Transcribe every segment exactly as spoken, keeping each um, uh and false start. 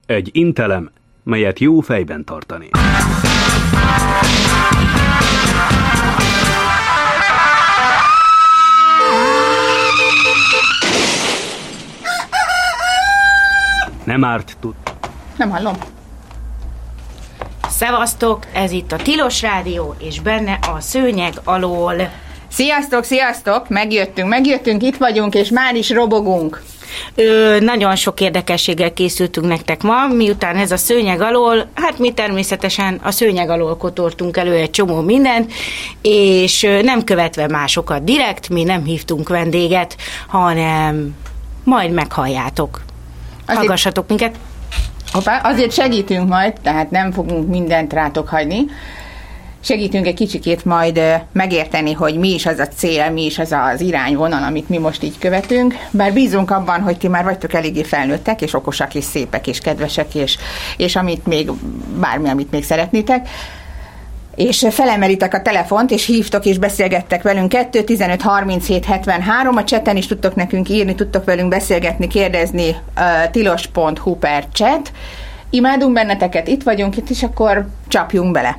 Egy intelem, melyet jó fejben tartani. Nem árt tud. Nem hallom. Szevasztok, ez itt a Tilos Rádió, és benne a Szőnyeg alól. Sziasztok, sziasztok, megjöttünk, megjöttünk, itt vagyunk, és már is robogunk. Ö, nagyon sok érdekességgel készültünk nektek ma, miután ez a Szőnyeg alól, hát mi természetesen a szőnyeg alól kotortunk elő egy csomó mindent, és nem követve másokat direkt, mi nem hívtunk vendéget, hanem majd meghalljátok. Azért, hallgassatok minket. Hoppá, azért segítünk majd, tehát nem fogunk mindent rátok hagyni. Segítünk egy kicsikét majd megérteni, hogy mi is az a cél, mi is az az irányvonal, amit mi most így követünk. Bár bízunk abban, hogy ti már vagytok eléggé felnőttek, és okosak, és szépek, és kedvesek, és, és amit még, bármi, amit még szeretnétek. És felemelitek a telefont, és hívtok, és beszélgettek velünk. kettő tizenöt harminchét hetvenhárom, a chaten is tudtok nekünk írni, tudtok velünk beszélgetni, kérdezni, uh, tilos pont hu per chat. Imádunk benneteket, itt vagyunk, itt is akkor csapjunk bele.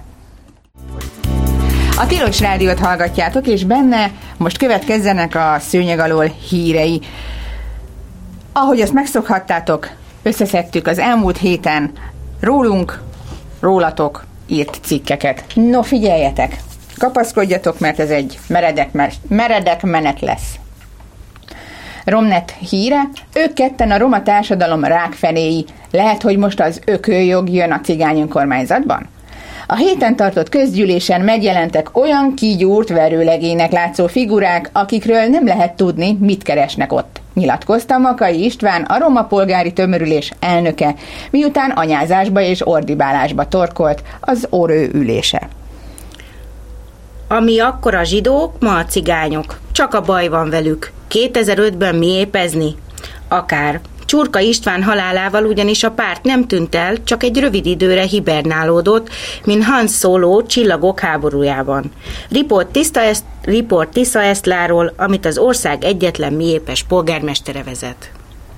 A Tilos Rádiót hallgatjátok, és benne most következzenek a Szőnyeg alól hírei. Ahogy azt megszokhattátok, összeszedtük az elmúlt héten rólunk, rólatok írt cikkeket. No, figyeljetek! Kapaszkodjatok, mert ez egy meredek, meredek menet lesz. Romnet híre, ők ketten a roma társadalom rákfenéi. Lehet, hogy most az ökőjog jön a cigány önkormányzatban? A héten tartott közgyűlésen megjelentek olyan kigyúrt verőlegének látszó figurák, akikről nem lehet tudni, mit keresnek ott. Nyilatkozta Makai István, a Roma Polgári Tömörülés elnöke, miután anyázásba és ordibálásba torkolt az orő ülése. Ami akkor a zsidók, ma a cigányok. Csak a baj van velük. kétezer-ötben mi épezni? Akár. Csurka István halálával ugyanis a párt nem tűnt el, csak egy rövid időre hibernálódott, mint Han Solo Csillagok háborújában. Riport Tiszta, Eszt, Riport Tisza Esztláról, amit az ország egyetlen miépes polgármestere vezet.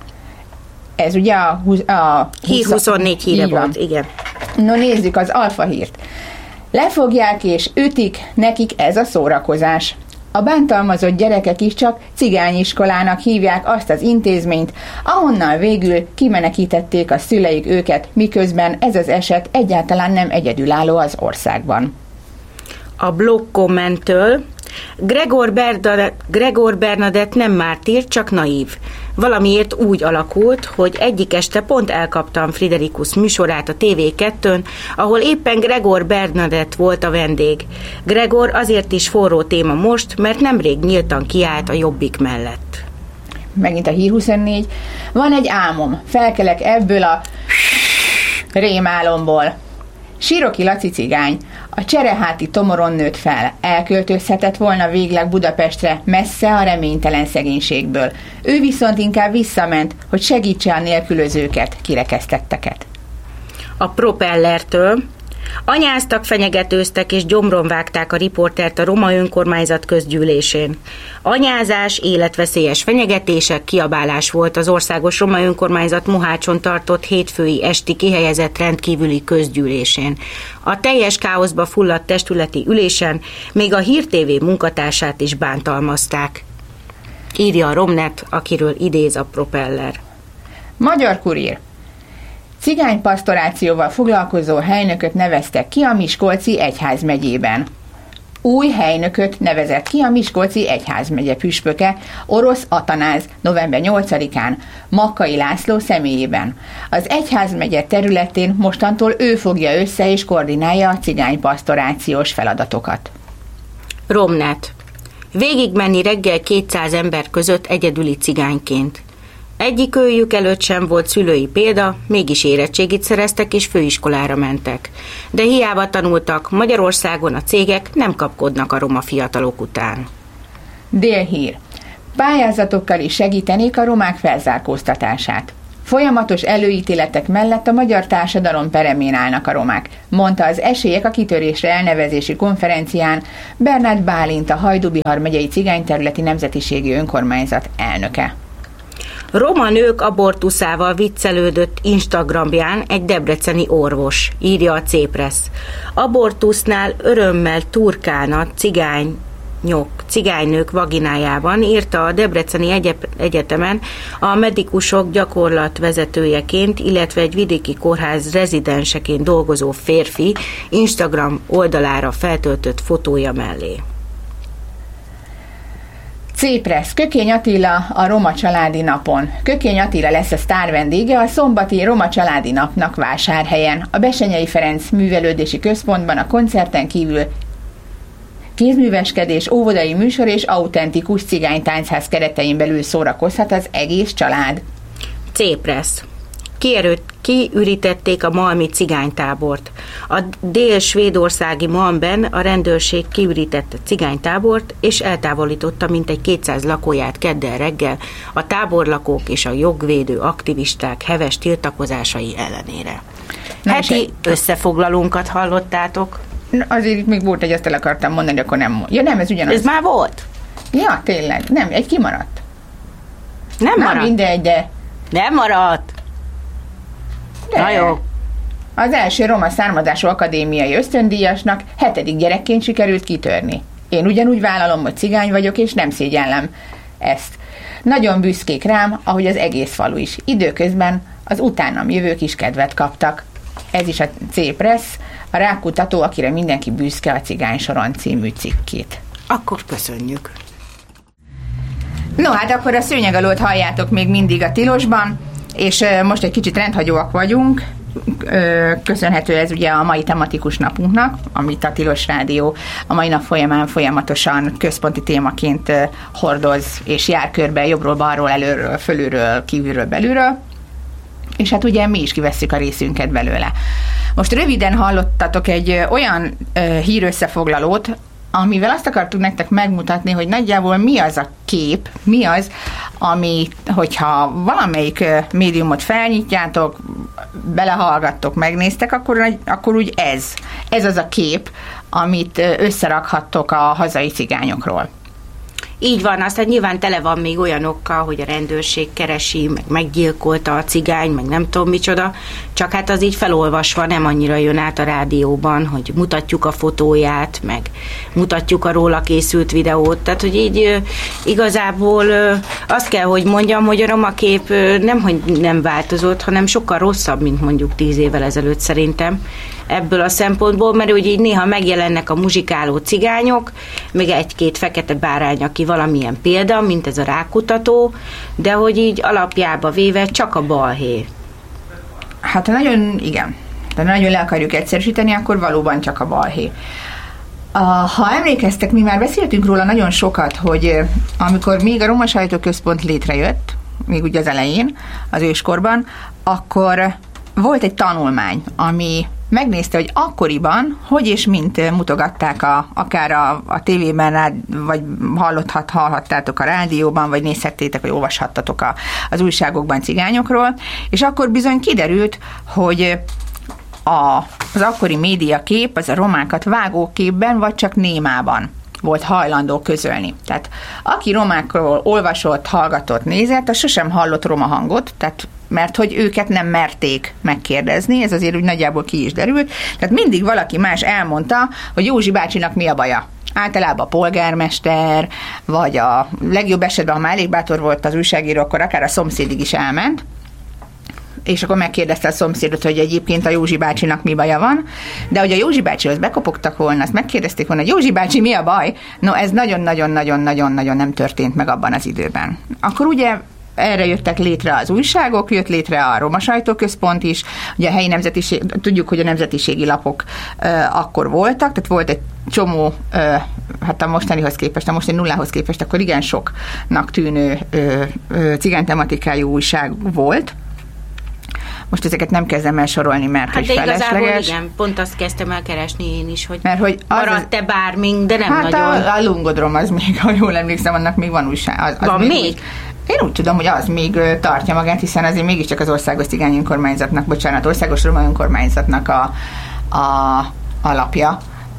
Ez ugye a, a Hír huszonnégy híre volt, igen. No, nézzük az Alfa hírt. Lefogják és ütik, nekik ez a szórakozás. A bántalmazott gyerekek is csak cigányiskolának hívják azt az intézményt, ahonnan végül kimenekítették a szüleik őket, miközben ez az eset egyáltalán nem egyedülálló az országban. A blog kommenttől: Gregor, Bernadett, Gregor Bernadett nem mártír, csak naív. Valamiért úgy alakult, hogy egyik este pont elkaptam Friderikus műsorát a té vé kettőn, ahol éppen Gregor Bernadett volt a vendég. Gregor azért is forró téma most, mert nemrég nyíltan kiállt a Jobbik mellett. Megint a Hír huszonnégy. Van egy álmom, felkelek ebből a rémálomból. Siroki Laci cigány a Csereháti Tomoron nőtt fel, elköltözhetett volna végleg Budapestre, messze a reménytelen szegénységből. Ő viszont inkább visszament, hogy segítse a nélkülözőket, kirekesztetteket. A Propellertől: anyáztak, fenyegetőztek és gyomron vágták a riportert a roma önkormányzat közgyűlésén. Anyázás, életveszélyes fenyegetések, kiabálás volt az országos roma önkormányzat Mohácson tartott hétfői esti kihelyezett rendkívüli közgyűlésén. A teljes káoszba fulladt testületi ülésen még a Hír té vé munkatársát is bántalmazták. Írja a Romnet, akiről idéz a Propeller. Magyar Kurír. Cigánypasztorációval foglalkozó helynököt neveztek ki a Miskolci egyházmegyében. Új helynököt nevezett ki a Miskolci egyházmegye püspöke, Orosz Atanáz november nyolcadikán Makkai László személyében. Az egyházmegye területén mostantól ő fogja össze és koordinálja a cigánypasztorációs feladatokat. Romnet. Végigmenni reggel kétszáz ember között egyedüli cigányként. Egyik őjük előtt sem volt szülői példa, mégis érettségit szereztek és főiskolára mentek. De hiába tanultak, Magyarországon a cégek nem kapkodnak a roma fiatalok után. Délhír. Pályázatokkal is segítenék a romák felzárkóztatását. Folyamatos előítéletek mellett a magyar társadalom peremén állnak a romák, mondta az Esélyek a kitörésre elnevezési konferencián Bernát Bálint, a Hajdú-Bihar megyei cigányterületi nemzetiségi önkormányzat elnöke. Roma nők abortuszával viccelődött Instagramján egy debreceni orvos, írja a C-Press. Abortusznál örömmel turkálna cigány Nyok, cigánynők vaginájában, írta a Debreceni Egyetemen a medikusok gyakorlatvezetőjeként, illetve egy vidéki kórház rezidenseként dolgozó férfi Instagram oldalára feltöltött fotója mellé. C-Press, Kökény Attila a Roma Családi Napon. Kökény Attila lesz a sztár vendége a szombati Roma Családi Napnak Vásárhelyen. A Bessenyei Ferenc Művelődési Központban a koncerten kívül kézműveskedés, óvodai műsor és autentikus cigánytáncház keretein belül szórakozhat az egész család. C-Press. Kierőt, kiürítették a malmi cigánytábort. A dél-svédországi Malmben a rendőrség kiürítette cigánytábort, és eltávolította mintegy kétszáz lakóját kedden reggel a táborlakók és a jogvédő aktivisták heves tiltakozásai ellenére. Heti összefoglalónkat hallottátok. Azért itt még volt egy, azt el akartam mondani, akkor nem. Ja nem, ez ugyanaz. Ez már volt? Ja, tényleg. Nem, egy kimaradt. Nem Na, maradt? mindegy, de... Nem maradt. De. Na jó. Az első roma származású akadémiai ösztöndíjasnak hetedik gyerekként sikerült kitörni. Én ugyanúgy vállalom, hogy cigány vagyok, és nem szégyellem ezt. Nagyon büszkék rám, ahogy az egész falu is. Időközben az utánam jövők is kedvet kaptak. Ez is a C-Press, a rákutató, akire mindenki büszke, a Cigány Soron című cikkét. Akkor köszönjük. No, hát akkor a szőnyegalót halljátok még mindig a Tilosban, és most egy kicsit rendhagyóak vagyunk. Köszönhető ez ugye a mai tematikus napunknak, amit a Tilos Rádió a mai nap folyamán folyamatosan központi témaként hordoz, és jár körbe jobbról, balról, előről, fölülről, kívülről, belülről. És hát ugye mi is kivesszük a részünket belőle. Most röviden hallottatok egy olyan ö, hírösszefoglalót, amivel azt akartuk nektek megmutatni, hogy nagyjából mi az a kép, mi az, ami, hogyha valamelyik ö, médiumot felnyitjátok, belehallgattok, megnéztek, akkor, akkor úgy ez. Ez az a kép, amit összerakhattok a hazai cigányokról. Így van, aztán nyilván tele van még olyanokkal, hogy a rendőrség keresi, meg meggyilkolta a cigány, meg nem tudom micsoda, csak hát az így felolvasva nem annyira jön át a rádióban, hogy mutatjuk a fotóját, meg mutatjuk a róla készült videót, tehát hogy így igazából azt kell, hogy mondjam, hogy a roma kép nem, hogy nem változott, hanem sokkal rosszabb, mint mondjuk tíz évvel ezelőtt szerintem. Ebből a szempontból, mert úgy így néha megjelennek a muzsikáló cigányok, meg egy-két fekete bárány, aki valamilyen példa, mint ez a rákutató, de hogy így alapjába véve csak a balhé. Hát nagyon, igen. De nagyon le akarjuk egyszerűsíteni, akkor valóban csak a balhé. Ha emlékeztek, mi már beszéltünk róla nagyon sokat, hogy amikor még a Roma Sajtóközpont létrejött, még ugye az elején, az őskorban, akkor volt egy tanulmány, ami megnézte, hogy akkoriban, hogy és mint mutogatták a, akár a, a tévében, vagy hallothat, hallhattátok a rádióban, vagy nézhettétek, vagy olvashattatok a, az újságokban cigányokról, és akkor bizony kiderült, hogy a, az akkori médiakép, az a romákat vágóképben, vagy csak némában volt hajlandó közölni. Tehát aki romákról olvasott, hallgatott, nézett, az sosem hallott roma hangot, tehát mert hogy őket nem merték megkérdezni, ez azért úgy nagyjából ki is derült. Tehát mindig valaki más elmondta, hogy Józsi bácsinak mi a baja. Általában a polgármester, vagy a legjobb esetben, ha már elég bátor volt az újságíró, akkor akár a szomszédig is elment, és akkor megkérdezte a szomszédot, hogy egyébként a Józsi bácsinak mi baja van, de hogy a Józsi bácsihoz bekopogtak volna, azt megkérdezték volna, hogy Józsi bácsi, mi a baj? No, ez nagyon-nagyon-nagyon-nagyon-nagyon nem történt meg abban az időben. Akkor ugye erre jöttek létre az újságok, jött létre a Roma Sajtóközpont is, ugye a helyi nemzetiség, tudjuk, hogy a nemzetiségi lapok uh, akkor voltak, tehát volt egy csomó, uh, hát a mostanihoz képest, a mostani nullához képest, akkor igen soknak tűnő uh, uh, cigánytematikájú újság volt. Most ezeket nem kezdem el sorolni, mert hát hogy de felesleges. igazából igen, pont azt kezdtem el keresni én is, hogy, mert, hogy maradt-e bármink, de nem hát nagyon. Hát a, a Lungodrom az még, ha jól emlékszem, annak még van újság. Az, az van még? még? Én úgy tudom, hogy az még tartja magát, hiszen azért mégiscsak az országos cigány önkormányzatnak, bocsánat, országos roma önkormányzatnak a, a alapja.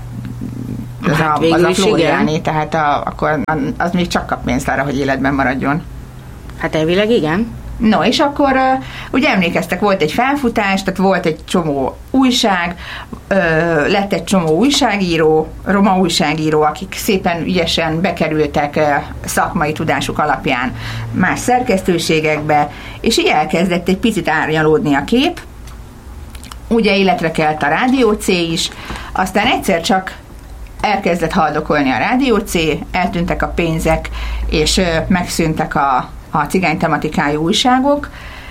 Az hát a, az a Flóriáné, tehát a, akkor az még csak kap pénzt arra, hogy életben maradjon. Hát elvileg igen. No, és akkor uh, ugye emlékeztek, volt egy felfutás, tehát volt egy csomó újság, uh, lett egy csomó újságíró, roma újságíró, akik szépen ügyesen bekerültek uh, szakmai tudásuk alapján más szerkesztőségekbe, és így elkezdett egy picit árnyalódni a kép. Ugye életre kelt a Rádió C is, aztán egyszer csak elkezdett haldokolni a Rádió C, eltűntek a pénzek, és uh, megszűntek a a cigány tematikájú újságok,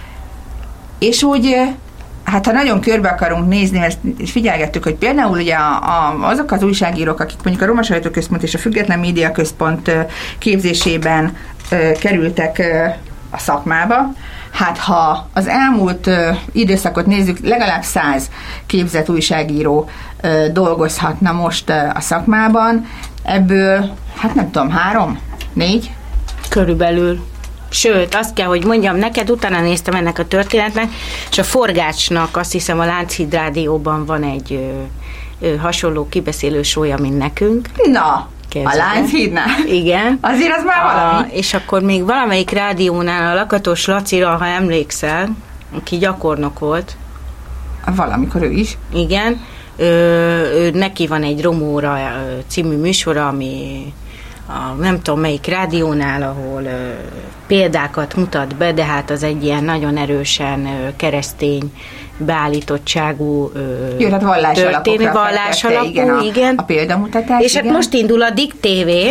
és úgy, hát ha nagyon körbe akarunk nézni, mert figyelgettük, hogy például ugye a, a, azok az újságírók, akik mondjuk a Roma Sajtóközpont és a Független Média Központ képzésében ö, kerültek ö, a szakmába, hát ha az elmúlt ö, időszakot nézzük, legalább száz képzett újságíró ö, dolgozhatna most ö, a szakmában, ebből, hát nem tudom, három, négy? Körülbelül. Sőt, azt kell, hogy mondjam neked, utána néztem ennek a történetnek, és a Forgácsnak, azt hiszem, a Lánchíd Rádióban van egy ö, ö, hasonló kibeszélő sója, mint nekünk. Na, Kezdve. A Lánchídnál? Igen. Azért az már valami. A, és akkor még valamelyik rádiónál a Lakatos Lacira, ha emlékszel, aki gyakornok volt. Valamikor ő is. Igen. Ö, ő, neki van egy Romóra című műsora, ami a nem tudom melyik rádiónál, ahol ö, példákat mutat be, de hát az egy ilyen nagyon erősen ö, keresztény beállítottságú ö, Jó, tehát vallás történet, vallás alapú, igen, a, igen. a példamutatás. És igen. Hát most indul a Dick té vé,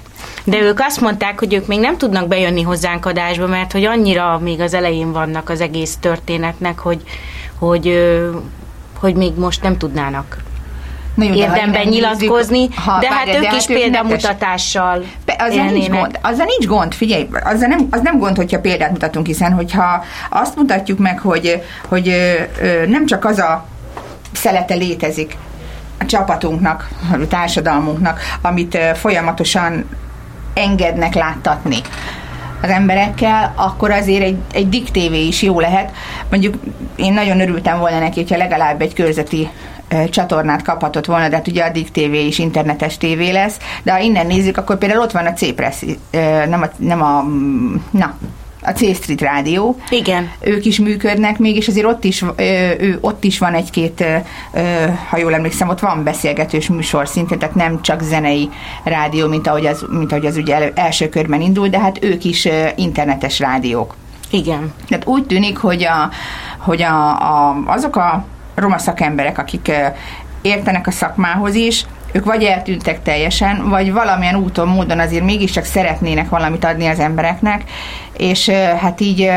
de ők azt mondták, hogy ők még nem tudnak bejönni hozzánk adásba, mert hogy annyira még az elején vannak az egész történetnek, hogy, hogy, ö, hogy még most nem tudnának jó, érdemben nyilatkozni, nézzük, ha, de hát de ők hát is ők példamutatással azzal nincs gond, azzal nincs gond, figyelj, azzal nem, az nem gond, hogyha példát mutatunk, hiszen hogyha azt mutatjuk meg, hogy, hogy ö, nem csak az a szelete létezik a csapatunknak, a társadalmunknak, amit ö, folyamatosan engednek láttatni az emberekkel, akkor azért egy, egy Dick té vé is jó lehet. Mondjuk én nagyon örültem volna neki, hogyha legalább egy körzeti csatornát kaphatott volna, de hát ugye a Dick té vé is internetes tévé lesz, de ha innen nézzük, akkor például ott van a C-Press, nem a, nem a, na, a C-Street Rádió. Igen. Ők is működnek még, és azért ott is, ő, ott is van egy-két, ha jól emlékszem, ott van beszélgetős műsor szintén, tehát nem csak zenei rádió, mint ahogy az, mint ahogy az ugye első körben indul, de hát ők is internetes rádiók. Igen. Tehát úgy tűnik, hogy, a, hogy a, a, azok a roma szakemberek, akik értenek a szakmához is, ők vagy eltűntek teljesen, vagy valamilyen úton, módon azért mégiscsak szeretnének valamit adni az embereknek, és hát így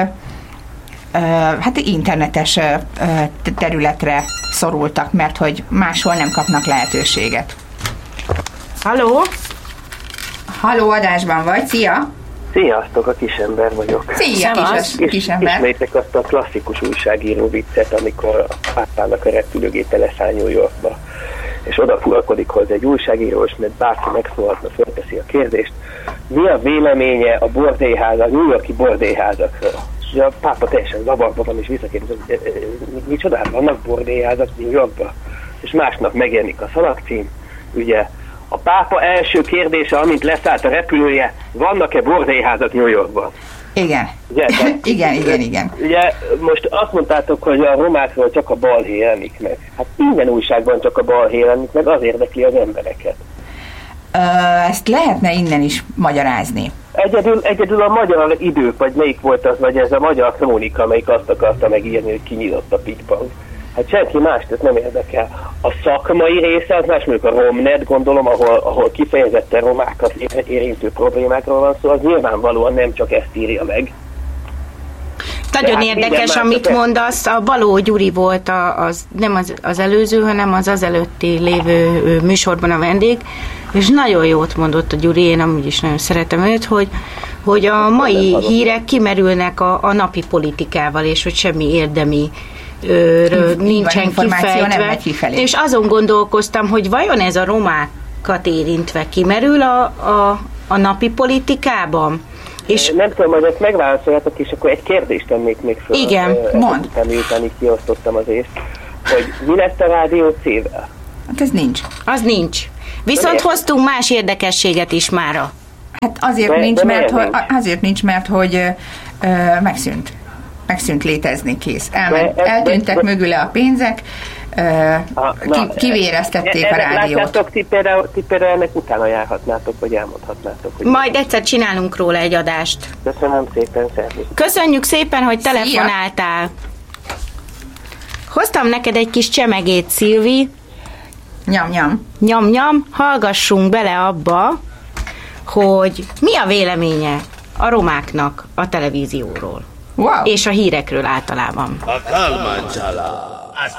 hát internetes területre szorultak, mert hogy máshol nem kapnak lehetőséget. Halló? Halló, adásban vagy, szia! Sziasztok, a Kisember vagyok. Szia, kis, és Kisember. Ismétek azt a klasszikus újságíró viccet, amikor a pápának a repülőgépe leszáll New Yorkba, és odafurkodik hozzá egy újságíró, és mert bárki megszólaltna, fölteszi a kérdést, mi a véleménye a bordélyházak, a New York-i bordélyházakról? És a pápa teljesen zavarban van, és visszakérdez, micsoda, vannak bordélyházak New Yorkban? És másnap megjelenik a szalagcím, ugye, a pápa első kérdése, amint leszállt a repülője, vannak-e bordélyházak New Yorkban? Igen. Ugye, igen, igen, igen. Ugye most azt mondtátok, hogy a romákról csak a balhé jelenik meg. Hát minden újságban csak a balhé jelenik meg, az érdekli az embereket. Ö, ezt lehetne innen is magyarázni. Egyedül, egyedül a magyar idők, vagy melyik volt az, vagy ez a magyar krónika, amelyik azt akarta megírni, hogy kinyitott a Pigbank. Hát senki más, ez nem érdekel. A szakmai része, az más mondjuk a Romnet, gondolom, ahol, ahol kifejezetten romákat érintő problémákról van szó, az nyilvánvalóan nem csak ezt írja meg. Nagyon hát érdekes, amit mondasz. A Baló Gyuri volt a, az, nem az, az előző, hanem az az előtti lévő műsorban a vendég, és nagyon jót mondott a Gyuri, én amúgy is nagyon szeretem őt, hogy, hogy a mai hírek kimerülnek a, a napi politikával, és hogy semmi érdemi Ről nincsen kifejtve, és azon gondolkoztam, hogy vajon ez a romákat érintve kimerül a, a, a napi politikában? És nem tudom, hogy ezt megválaszoljátok, és akkor egy kérdést tennék még föl. Igen, mondd. Miután így kiosztottam az észt, hogy mi lesz a Rádió C-vel? Hát ez nincs. Az nincs. Viszont hoztunk más érdekességet is mára. Hát azért de, nincs, de mert nincs? Hogy, azért nincs, mert hogy ö, megszűnt. megszűnt létezni, kész. Elment, De ez- eltűntek de- mögüle a pénzek, ö, Ah, ki, na, kivéreztették a ennek rádiót. Látjátok, ti például, ti például ennek utána járhatnátok, vagy elmondhatnátok. Hogy Majd egyszer csinálunk róla egy adást. Köszönöm szépen, szervusz. Köszönjük szépen, hogy Szia! telefonáltál. Hoztam neked egy kis csemegét, Szilvi. Nyam, nyam. Nyam-nyam, hallgassunk bele abba, hogy mi a véleménye a romáknak a televízióról. Wow. És a hírekről általában. A Kálmán család.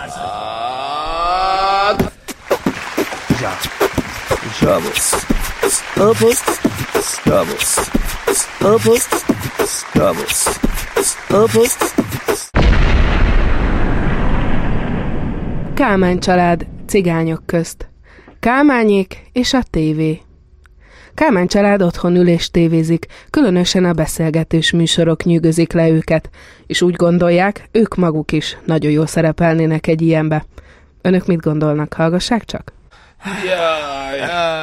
Shabbos. Shabbos. Shabbos. Shabbos. Shabbos. Shabbos. Kálmán család cigányok közt. Kálmányék és a tévé. Kálmán család otthon ül és tévézik, különösen a beszélgetős műsorok nyűgözik le őket, és úgy gondolják, ők maguk is nagyon jól szerepelnének egy ilyenbe. Önök mit gondolnak? Hallgassák csak? Jaj,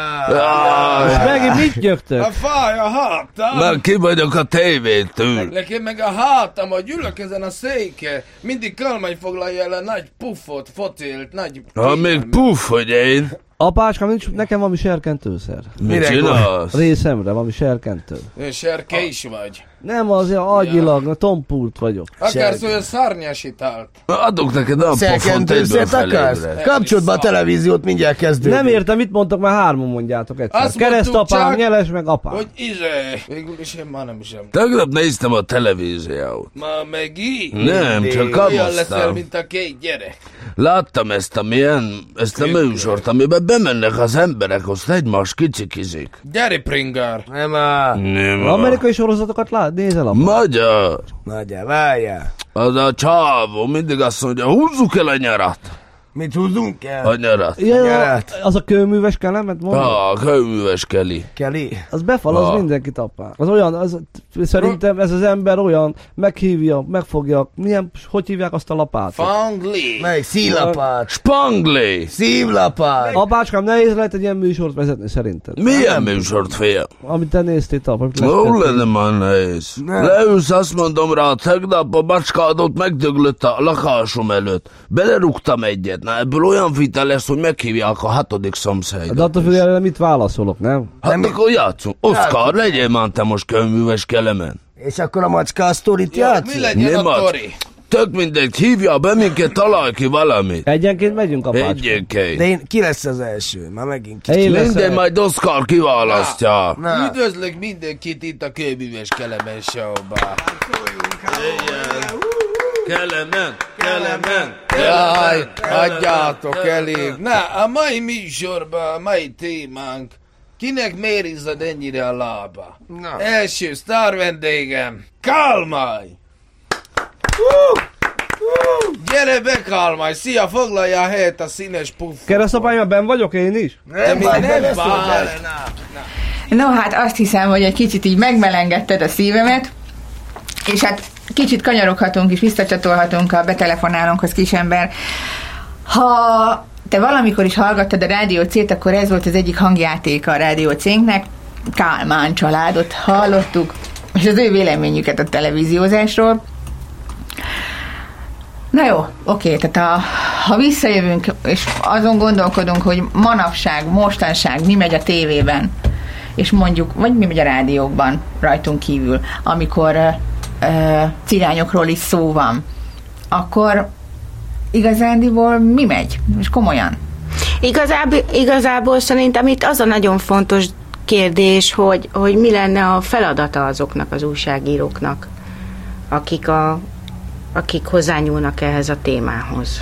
És megint mit nyögtök? a fáj a hátam. Már ki vagyok a tévétől. Nekem meg a hátam, hogy ülök ezen a széke. Mindig Kálmán foglalja el a nagy puffot, focilt, nagy... Ha még puff, hogy én. Apácska, nincs, nekem valami serkentőszer. Mit csinálsz? Részemre valami serkentő. Ő serke is vagy. Nem, az agyilag, tompult vagyok. Akarsz olyan szárnyasítált? Adok neked a pofont, Szerkentőszert akarsz? Kapcsold be a televíziót, mindjárt kezdődik. Nem értem, mit mondtak, már hárman mondjátok egyszer. Azt mondtuk Keresztapám, csak, nyeles, meg apám. Hogy izé. Végül is én már nem sem. Tegnap néztem a televíziót. Ma megint? Nem, csak Olyan leszel, abasztam. mint a két gyerek. Láttam ezt a milyen, ezt a műsort, amiben bemennek az emberek, azt egymás kicsikizik. Gyere, Pringar. Nem áll. Nem. Amerikai sorozatokat lát, nézel apám. Magyar. Nagyja, várjál. Az a csávó mindig azt mondja, húzzuk el a nyarat. Mit húzzunk el? A nyarat. Ja, Gyerek. az a kőműves kelemet mondod? Ah, kőműves Keli. Kelly. Az befalaz Ah. mindenkit, apám. Az olyan, az, szerintem ez az ember olyan, meghívja, megfogja, milyen, hogy hívják azt a lapát? Fangli. Melyik? Szívlapát. Spangli. Szívlapát. Apácskám, nehéz lehet egy ilyen műsort vezetni szerintem. Milyen műsort, fiam? Amit te néztél, apa. amit Hol lestettél. lenne már nehéz? Nem. Leülsz, azt mondom rá, tegnap a macskádot megdöglött a lakásom előtt. Belerúgtam egyet, na ebből olyan vita lesz, hogy meghívják a hatodik szomszédot. De attól függően mit válaszolok, nem? Hát akkor játszunk. Oszkár, legyél már te most kőműves Kelemen. És akkor a macska a sztorit Ja, mi játszik? legyen Nem a ad. tori? Tök mindegy, hívja be minket, találj ki valamit. Egyenként megyünk, apácska. De Egyenként. én, ki lesz az első? Már megint ki. Én Minden leszek. majd Oszkár kiválasztja. Na. Üdvözlök mindenkit itt a Kőműves Kelemen Show-ba. Kelemen, Kelemen, Jaj, hagyjátok elég. Na, a mai műsorban, a mai témánk, kinek miért izzad ennyire a lába? Na. Első sztár vendégem, Kálmán! Gyere be, Kálmán! Szia, foglalja a helyet a színes puffot. Keresztapám, benn vagyok én is? Te még vagy, nem ne vagy. szólj No hát azt hiszem, hogy egy kicsit így megmelengedted a szívemet, és hát kicsit kanyaroghatunk és visszacsatolhatunk a betelefonálónkhoz, kisember. Ha te valamikor is hallgattad a Rádió C-t, akkor ez volt az egyik hangjátéka a Rádió C-nknek. Kálmán családot hallottuk, és az ő véleményüket a televíziózásról. Na jó, oké, tehát a, ha visszajövünk, és azon gondolkodunk, hogy manapság, mostanság mi megy a tévében, és mondjuk, vagy mi megy a rádiókban rajtunk kívül, amikor ö, ö, cigányokról is szó van, akkor igazándiból mi megy? És komolyan. Igazából, igazából szerintem itt az a nagyon fontos kérdés, hogy, hogy mi lenne a feladata azoknak az újságíróknak, akik, a, akik hozzányúlnak ehhez a témához.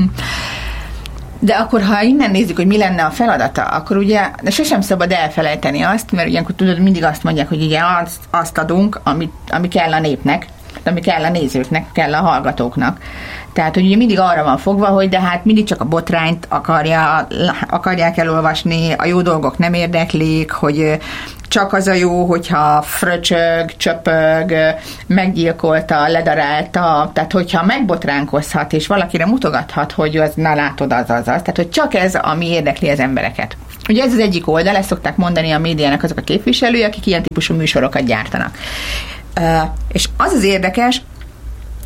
De akkor, ha innen nézzük, hogy mi lenne a feladata, akkor ugye, de sosem szabad elfelejteni azt, mert ilyenkor tudod, mindig azt mondják, hogy igen, azt, azt adunk, ami, ami kell a népnek, ami kell a nézőknek, kell a hallgatóknak. Tehát, hogy ugye mindig arra van fogva, hogy de hát mindig csak a botrányt akarja, akarják elolvasni, a jó dolgok nem érdeklik, hogy csak az a jó, hogyha fröcsög, csöpög, meggyilkolta, ledarálta, tehát hogyha megbotránkozhat, és valakire mutogathat, hogy az, na látod, az, az, az. Tehát, hogy csak ez, ami érdekli az embereket. Ugye ez az egyik oldal, ezt szokták mondani a médiának azok a képviselői, akik ilyen típusú műsorokat gyártanak. Uh, és az az érdekes,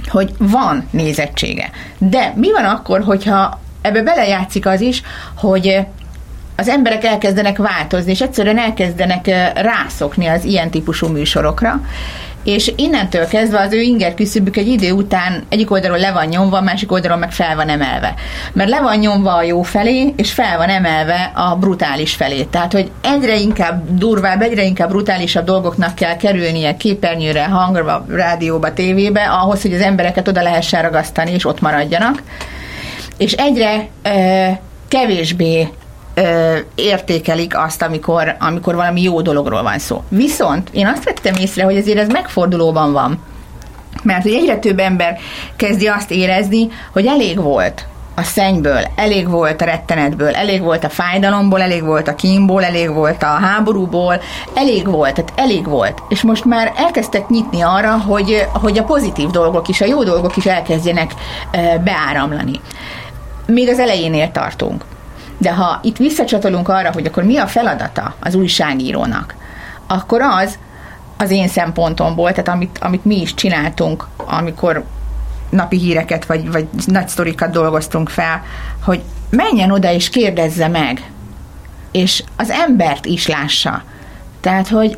hogy van nézettsége. De mi van akkor, hogyha ebbe belejátszik az is, hogy az emberek elkezdenek változni, és egyszerűen elkezdenek rászokni az ilyen típusú műsorokra, és innentől kezdve az ő inger küszöbük egy idő után egyik oldalról le van nyomva, másik oldalról meg fel van emelve. Mert le van nyomva a jó felé, és fel van emelve a brutális felé. Tehát, hogy egyre inkább durvább, egyre inkább brutálisabb dolgoknak kell kerülnie képernyőre, hangra, rádióba, tévébe, ahhoz, hogy az embereket oda lehessen ragasztani, és ott maradjanak. És egyre ö, kevésbé Ö, értékelik azt, amikor, amikor valami jó dologról van szó. Viszont én azt vettem észre, hogy azért ez megfordulóban van. Mert hogy egyre több ember kezdi azt érezni, hogy elég volt a szennyből, elég volt a rettenetből, elég volt a fájdalomból, elég volt a kínból, elég volt a háborúból, elég volt, tehát elég volt. És most már elkezdtek nyitni arra, hogy, hogy a pozitív dolgok is, a jó dolgok is elkezdjenek ö, beáramlani. Még az elejénél tartunk. De ha itt visszacsatolunk arra, hogy akkor mi a feladata az újságírónak, akkor az az én szempontomból, tehát amit, amit mi is csináltunk, amikor napi híreket vagy, vagy nagy sztorikat dolgoztunk fel, hogy menjen oda és kérdezze meg, és az embert is lássa. Tehát, hogy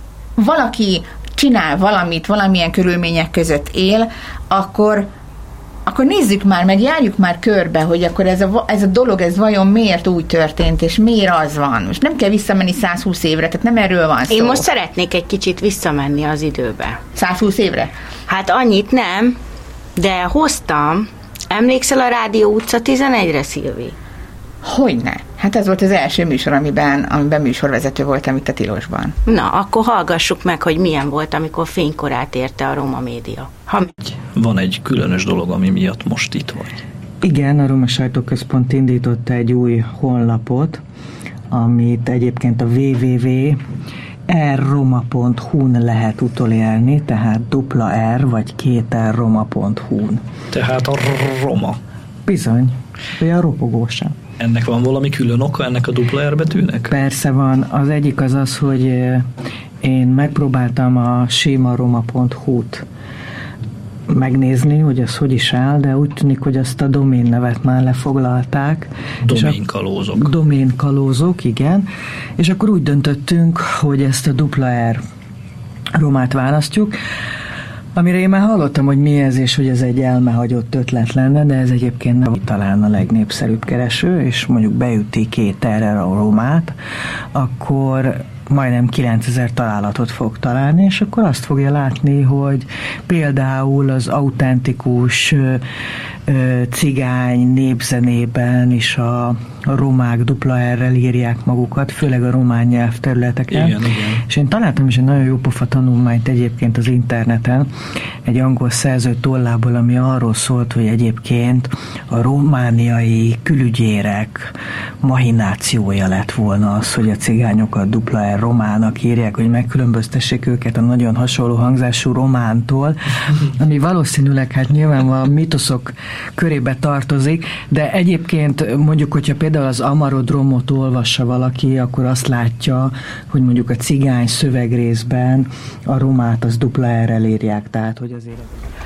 valaki csinál valamit, valamilyen körülmények között él, akkor akkor nézzük már, meg járjuk már körbe, hogy akkor ez a, ez a dolog, ez vajon miért úgy történt, és miért az van. Most nem kell visszamenni száz húsz évre, tehát nem erről van szó. Én most szeretnék egy kicsit visszamenni az időbe. száz húsz évre? Hát annyit nem, de hoztam. Emlékszel a Rádió utca tizenegyre, Szilvi? Hogyne. Hát ez volt az első műsor, amiben, amiben műsorvezető voltam itt a Tilosban. Na, akkor hallgassuk meg, hogy milyen volt, amikor fénykorát érte a Roma média. Ha... Van egy különös dolog, ami miatt most itt vagy. Igen, a Roma Sajtóközpont indította egy új honlapot, amit egyébként a double-u double-u double-u pont r roma pont hu-n lehet utolérni, tehát dupla R vagy két R roma pont hu-n. Tehát a Roma. Bizony, olyan ropogósan. Ennek van valami külön oka, ennek a dupla R betűnek? Persze van. Az egyik az az, hogy én megpróbáltam a sima roma pont hu-t megnézni, hogy az hogy is áll, de úgy tűnik, hogy azt a domén nevet már lefoglalták. Doménkalózok. Doménkalózok, igen. És akkor úgy döntöttünk, hogy ezt a dupla R romát választjuk, amire én már hallottam, hogy mi ez, és hogy ez egy elmehagyott ötlet lenne, de ez egyébként nem talán a legnépszerűbb kereső, és mondjuk beüti két erre a romát, akkor majdnem kilencezer találatot fog találni, és akkor azt fogja látni, hogy például az autentikus ö, ö, cigány népzenében is a, a romák dupla R-rel írják magukat, főleg a román nyelvterületeken. Igen, igen. És én találtam is egy nagyon jó pofa tanulmányt egyébként az interneten, egy angol szerző tollából, ami arról szólt, hogy egyébként a romániai külügyérek mahinációja lett volna az, hogy a cigányokat dupla R romának írják, hogy megkülönböztessék őket a nagyon hasonló hangzású romántól, ami valószínűleg hát nyilvánvalóan mitoszok körébe tartozik, de egyébként mondjuk, hogyha például az Amarodromot olvassa valaki, akkor azt látja, hogy mondjuk a cigány szövegrészben a romát az dupla R-rel írják, tehát hogy azért...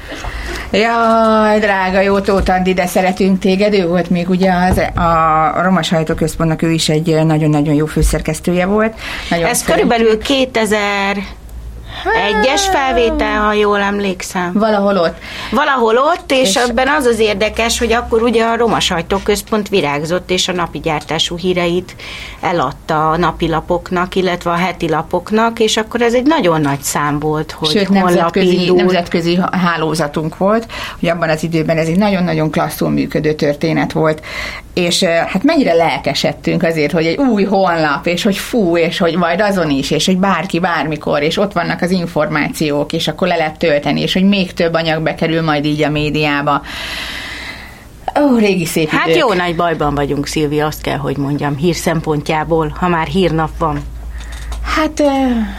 Jaj, drága jó Tóth Andi, de szeretünk téged. Ő volt még ugye az, a Roma Sajtóközpontnak, ő is egy nagyon-nagyon jó főszerkesztője volt. Nagyon Ez szeretünk. Körülbelül kétezer egyes felvétel, ha jól emlékszem. Valahol ott. Valahol ott, és, és ebben az az érdekes, hogy akkor ugye a Roma Sajtóközpont virágzott, és a napi gyártású híreit eladta a napilapoknak, illetve a heti lapoknak, és akkor ez egy nagyon nagy szám volt, hogy Sőt, nemzetközi, nemzetközi hálózatunk volt, hogy abban az időben ez egy nagyon-nagyon klasszul működő történet volt, és hát mennyire lelkesedtünk azért, hogy egy új honlap, és hogy fú, és hogy majd azon is, és hogy bárki bármikor, és ott vannak az információk, és akkor le lehet tölteni, és hogy még több anyag bekerül majd így a médiába. Ó, régi szép Hát idők. jó nagy bajban vagyunk, Szilvi, azt kell, hogy mondjam, hír szempontjából, ha már hírnap van. Hát euh,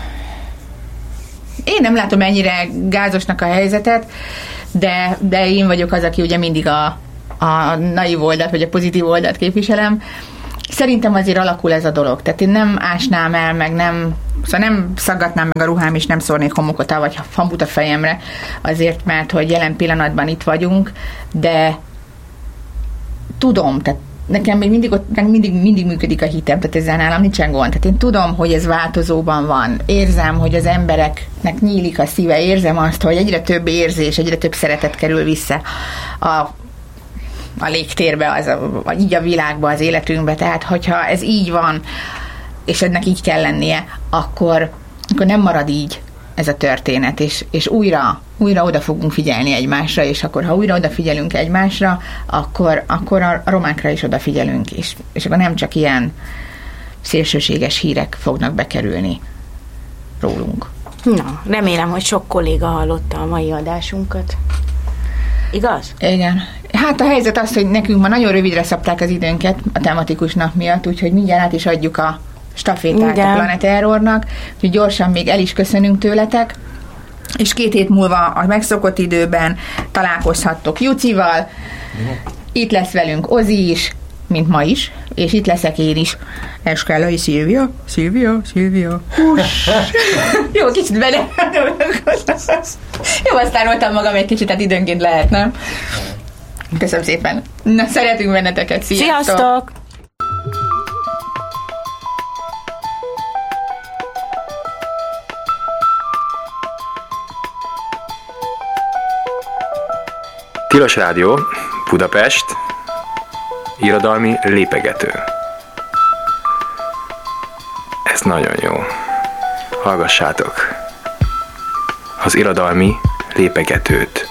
én nem látom ennyire gázosnak a helyzetet, de, de én vagyok az, aki ugye mindig a, a naiv oldalt, vagy a pozitív oldalt képviselem. szerintem azért alakul ez a dolog. Tehát én nem ásnám el, meg nem, szóval nem szaggatnám meg a ruhám, és nem szórnék homokot el, vagy fambut a fejemre, azért, mert hogy jelen pillanatban itt vagyunk, de tudom, tehát nekem még mindig, ott, mindig, mindig működik a hitem, tehát ezzel nálam nincsen gond. Tehát én tudom, hogy ez változóban van. Érzem, hogy az embereknek nyílik a szíve, érzem azt, hogy egyre több érzés, egyre több szeretet kerül vissza a, a légtérbe, az a, a, így a világba, az életünkbe. Tehát, hogyha ez így van, és ennek így kell lennie, akkor, akkor nem marad így ez a történet, és, és újra, újra oda fogunk figyelni egymásra, és akkor, ha újra odafigyelünk egymásra, akkor, akkor a romákra is odafigyelünk, és, és akkor nem csak ilyen szélsőséges hírek fognak bekerülni rólunk. Na, remélem, hogy sok kolléga hallotta a mai adásunkat. Igaz? Igen. Hát a helyzet az, hogy nekünk ma nagyon rövidre szabták az időnket a tematikus nap miatt, úgyhogy mindjárt át is adjuk a stafétát a Planet Errornak, úgyhogy gyorsan még el is köszönünk tőletek, és két hét múlva a megszokott időben találkozhattok Jucival, itt lesz velünk Ozi is, mint ma is, és itt leszek én is. Eskálai Szilvia, Szilvia, Szilvia. Jó, kicsit bele. Jó, aztán voltam magam egy kicsit, tehát időnként lehet, nem? Köszönöm szépen. Na, szeretünk benneteket. Sziasztok! Sziasztok! Tilos Rádió, Budapest, irodalmi lépegető. Ez nagyon jó. Hallgassátok az irodalmi lépegetőt.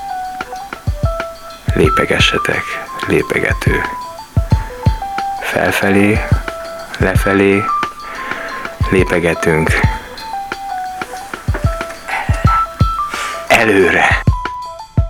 Lépegessetek, lépegető. Felfelé, lefelé, lépegetünk. Előre.